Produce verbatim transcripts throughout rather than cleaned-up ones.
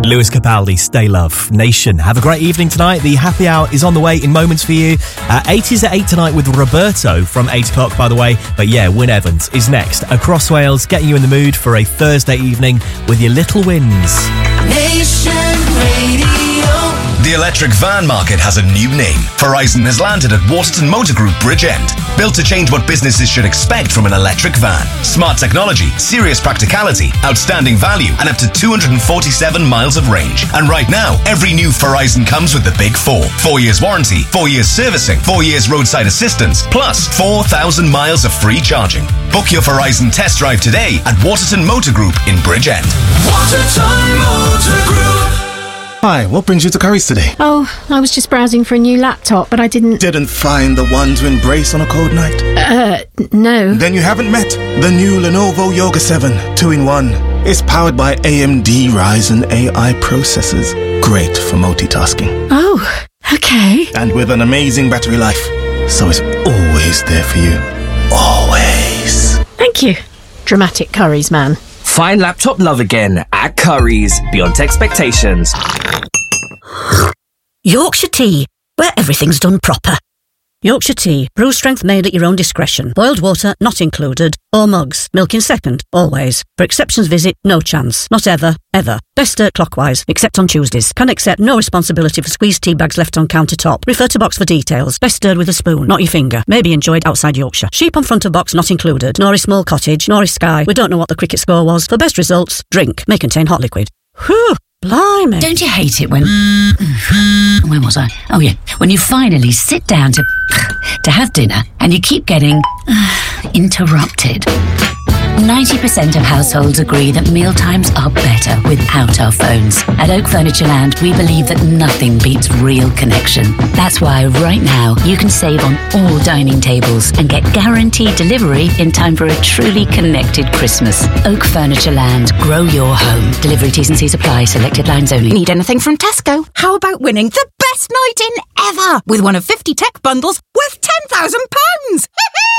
Lewis Capaldi, Stay Love. Nation, have a great evening tonight. The happy hour is on the way in moments for you. Uh, eighties at eight tonight with Roberto from eight o'clock, by the way. But yeah, Wyn Evans is next. Across Wales, getting you in the mood for a Thursday evening with your little wins. Nation Radio. The electric van market has a new name. Horizon has landed at Waterton Motor Group Bridgend. Built to change what businesses should expect from an electric van. Smart technology, serious practicality, outstanding value, and up to two hundred forty-seven miles of range. And right now, every new Horizon comes with the big four. Four years warranty, four years servicing, four years roadside assistance, plus four thousand miles of free charging. Book your Horizon test drive today at Waterton Motor Group in Bridgend. Waterton Motor Group. Hi, what brings you to Curry's today? Oh, I was just browsing for a new laptop, but I didn't... Didn't find the one to embrace on a cold night? Uh, no. Then you haven't met the new Lenovo Yoga seven two in one. It's powered by A M D Ryzen A I processors. Great for multitasking. Oh, okay. And with an amazing battery life. So it's always there for you. Always. Thank you, dramatic Curry's man. Find laptop love again at Curry's, beyond expectations. Yorkshire Tea, where everything's done proper. Yorkshire Tea, brew strength made at your own discretion. Boiled water not included. Or mugs, milk in second, always. For exceptions visit, no chance. Not ever, ever. Best stir clockwise, except on Tuesdays. Can accept no responsibility for squeezed tea bags left on countertop. Refer to box for details. Best stirred with a spoon, not your finger. May be enjoyed outside Yorkshire. Sheep on front of box not included. Norris Small Cottage, Norris Sky. We don't know what the cricket score was. For best results, drink. May contain hot liquid. Whew. Blimey. Don't you hate it when... Where was I? Oh, yeah. When you finally sit down to... to have dinner and you keep getting... interrupted. ninety percent of households agree that mealtimes are better without our phones. At Oak Furniture Land, we believe that nothing beats real connection. That's why right now you can save on all dining tables and get guaranteed delivery in time for a truly connected Christmas. Oak Furniture Land, grow your home. Delivery T's and C's apply. Selected lines only. Need anything from Tesco? How about winning the best night in ever with one of fifty tech bundles worth ten thousand pounds?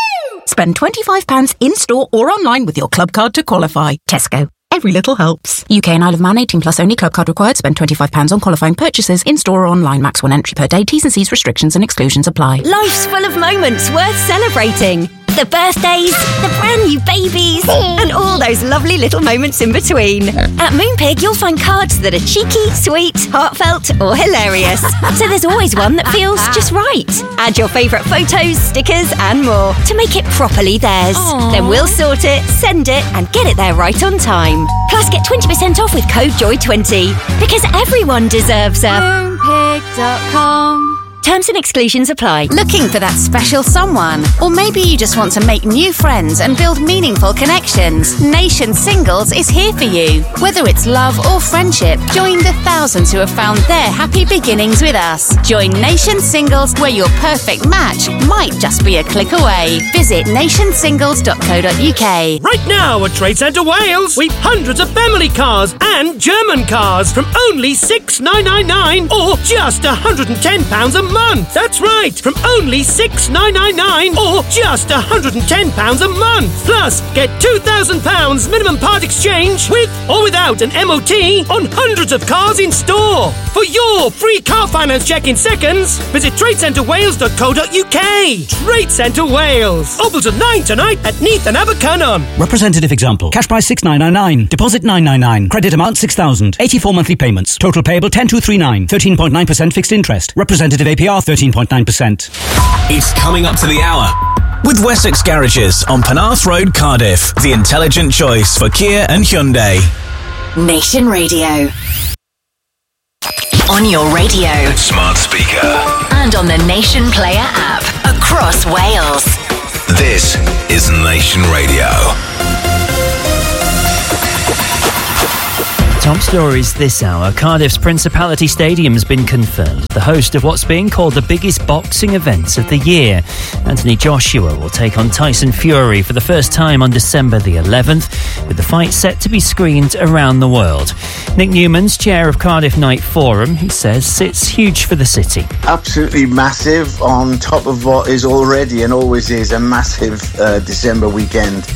Spend twenty-five pounds in-store or online with your club card to qualify. Tesco. Every little helps. U K and Isle of Man, eighteen plus only. Club card required. Spend twenty-five pounds on qualifying purchases in-store or online. Max one entry per day. T's and C's restrictions and exclusions apply. Life's full of moments worth celebrating. The birthdays, the brand new babies, and all those lovely little moments in between. At Moonpig, you'll find cards that are cheeky, sweet, heartfelt, or hilarious. So there's always one that feels just right. Add your favourite photos, stickers, and more to make it properly theirs. Aww. Then we'll sort it, send it, and get it there right on time. Plus, get twenty percent off with code joy twenty. Because everyone deserves a moonpig dot com. Terms and exclusions apply. Looking for that special someone? Or maybe you just want to make new friends and build meaningful connections? Nation Singles is here for you. Whether it's love or friendship, join the thousands who have found their happy beginnings with us. Join Nation Singles, where your perfect match might just be a click away. Visit nation singles dot co dot uk. Right now at Trade Centre Wales, we've hundreds of family cars and German cars from only six thousand nine hundred ninety-nine pounds or just one hundred ten pounds a month. That's right, from only six thousand nine hundred ninety-nine pounds or just one hundred ten pounds a month. Plus, get two thousand pounds minimum part exchange with or without an M O T on hundreds of cars in store. For your free car finance check in seconds, visit trade centre wales dot co dot uk. Trade Centre Wales. Open till nine tonight at Neath and Abercynon. Representative example. Cash price six thousand nine hundred ninety-nine. Deposit nine hundred ninety-nine. Credit amount six thousand. eighty-four monthly payments. Total payable ten thousand two hundred thirty-nine. thirteen point nine percent fixed interest. Representative A P R thirteen point nine percent. It's coming up to the hour. With Wessex Garages on Penarth Road, Cardiff. The intelligent choice for Kia and Hyundai. Nation Radio. On your radio. Smart speaker. And on the Nation Player app. Across Wales. This is Nation Radio. Top stories this hour. Cardiff's Principality Stadium's been confirmed, the host of what's being called the biggest boxing events of the year. Anthony Joshua will take on Tyson Fury for the first time on December the eleventh, with the fight set to be screened around the world. Nick Newman's chair of Cardiff Night Forum, he says it's huge for the city. Absolutely massive, on top of what is already and always is a massive uh, December weekend.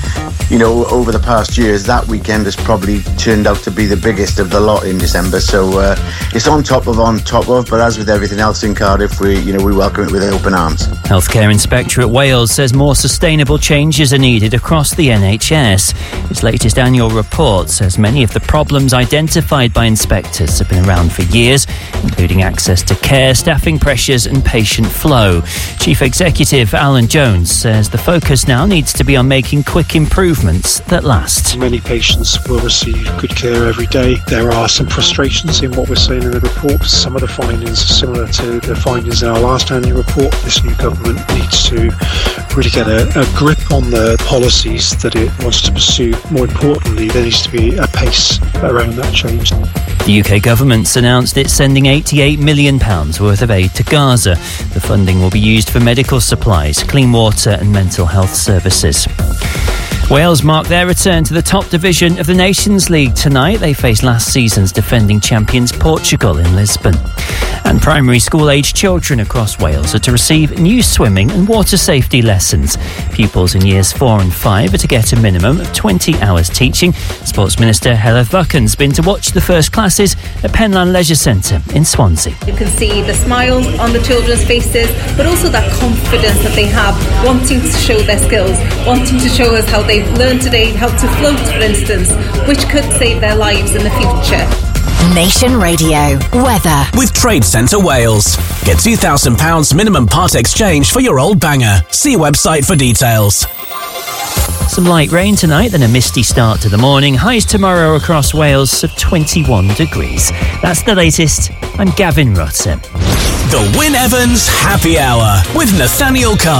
you know, over the past years, that weekend has probably turned out to be the biggest of the lot in December. So uh, it's on top of, on top of, but as with everything else in Cardiff, we, you know, we welcome it with open arms. Healthcare Inspectorate Wales says more sustainable changes are needed across the N H S. Its latest annual report says many of the problems identified by inspectors have been around for years, including access to care, staffing pressures and patient flow. Chief Executive Alan Jones says the focus now needs to be on making quick improvements that last. Many patients will receive good care every day. There are some frustrations in what we're saying in the report. Some of the findings are similar to the findings in our last annual report. This new government needs to really get a, a grip on the policies that it wants to pursue. More importantly, there needs to be a pace around that change. The U K government's announced it's sending eighty-eight million pounds worth of aid to Gaza. The funding will be used for medical supplies, clean water and mental health services. Wales mark their return to the top division of the Nations League tonight. They face last season's defending champions Portugal in Lisbon. And primary school-aged children across Wales are to receive new swimming and water safety lessons. Pupils in years four and five are to get a minimum of twenty hours teaching. Sports Minister Helen Buchan's been to watch the first classes at Penlan Leisure Centre in Swansea. You can see the smiles on the children's faces, but also that confidence that they have, wanting to show their skills, wanting to show us how they've learned today how to float, for instance, which could save their lives in the future. Nation Radio weather with Trade Centre Wales. Get two thousand pounds minimum part exchange for your old banger. See website for details. Some light rain tonight, then a misty start to the morning. Highs tomorrow across Wales of twenty-one degrees. That's the latest. I'm Gavin Rutter. The Wyn Evans Happy Hour with Nathaniel Carr.